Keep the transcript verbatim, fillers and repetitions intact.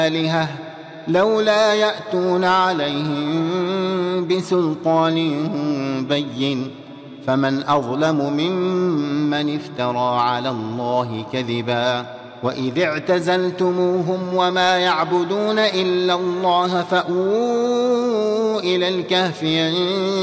آلهة لولا يأتون عليهم بسلطان بين فمن أظلم ممن افترى على الله كذبا وإذ اعتزلتموهم وما يعبدون إلا الله فأووا إلى الكهف